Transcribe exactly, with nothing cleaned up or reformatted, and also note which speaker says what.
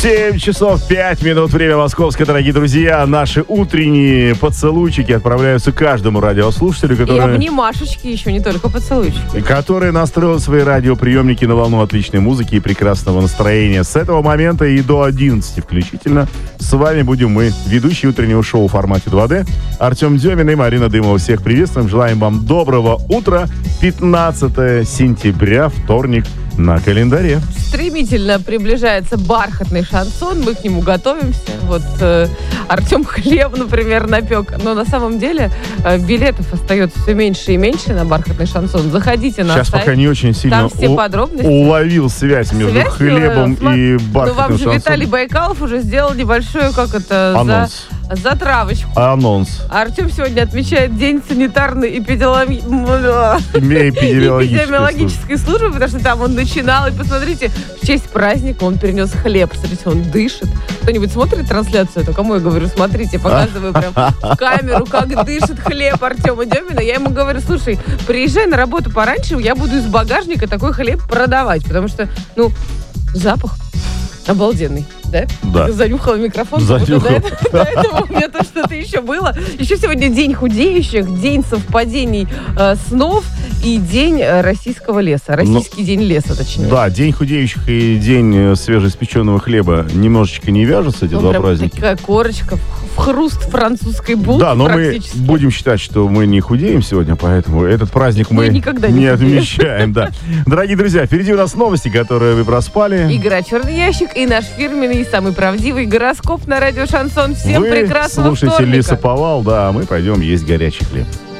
Speaker 1: семь часов пять минут, время московское, дорогие друзья. Наши утренние поцелуйчики отправляются каждому радиослушателю, который...
Speaker 2: И обнимашечки еще, не только поцелуйчики.
Speaker 1: Который настроил свои радиоприемники на волну отличной музыки и прекрасного настроения. С этого момента и до одиннадцати включительно с вами будем мы, ведущие утреннего шоу в формате два дэ, Артем Демин и Марина Дымова. Всех приветствуем, желаем вам доброго утра. пятнадцатое сентября, вторник на календаре.
Speaker 2: Стремительно приближается бархатный шансон, мы к нему готовимся. Вот э, Артем хлеб, например, напек. Но на самом деле э, билетов остается все меньше и меньше на бархатный шансон. Заходите на
Speaker 1: Сейчас
Speaker 2: сайт.
Speaker 1: пока не очень сильно
Speaker 2: Там все
Speaker 1: у-
Speaker 2: подробности.
Speaker 1: уловил связь между
Speaker 2: Связь,
Speaker 1: хлебом
Speaker 2: э,
Speaker 1: и
Speaker 2: Ну,
Speaker 1: бархатным
Speaker 2: вам же
Speaker 1: шансоном.
Speaker 2: Виталий Байкалов уже сделал небольшую, как это,
Speaker 1: Анонс.
Speaker 2: за, затравочку.
Speaker 1: Анонс.
Speaker 2: А Артем сегодня отмечает День санитарной эпидемиологии.
Speaker 1: Эпидемиологической
Speaker 2: эпидемиологической службы, потому что там он начинал. И посмотрите, в честь праздника он принес хлеб. Смотрите, он дышит. Кто-нибудь смотрит трансляцию? Это кому я говорю? Смотрите, показываю прям в камеру, как дышит хлеб Артема Демина. Я ему говорю, слушай, приезжай на работу пораньше, я буду из багажника такой хлеб продавать. Потому что, ну, запах обалденный. Да?
Speaker 1: Да.
Speaker 2: Ты занюхала микрофон.
Speaker 1: Занюхал.
Speaker 2: До этого, до этого у меня то что-то еще было. Еще сегодня день худеющих, день совпадений э, снов и день э, российского леса. Российский день леса, точнее.
Speaker 1: Да, день худеющих и день э, свежеиспеченного хлеба немножечко не вяжутся, эти
Speaker 2: Ну,
Speaker 1: два
Speaker 2: прям
Speaker 1: праздника.
Speaker 2: такая корочка, в хруст французской булки
Speaker 1: Да, но мы
Speaker 2: практически.
Speaker 1: будем считать, что мы не худеем сегодня, поэтому этот праздник
Speaker 2: Мы
Speaker 1: мы
Speaker 2: никогда не
Speaker 1: не
Speaker 2: худеем.
Speaker 1: отмечаем. Да. Дорогие друзья, впереди у нас новости, которые вы проспали.
Speaker 2: Игра «Черный ящик» и наш фирменный, самый правдивый гороскоп на радио «Шансон». Всем
Speaker 1: Вы
Speaker 2: прекрасного
Speaker 1: слушайте
Speaker 2: вторника.
Speaker 1: Лесоповал, да, а мы пойдем есть горячий хлеб.